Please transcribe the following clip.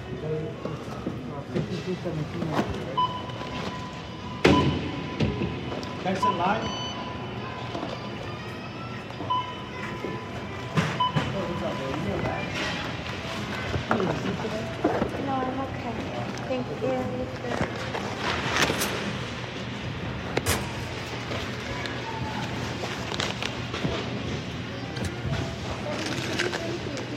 5217, right? That's a lie. No, I'm okay. Thank you.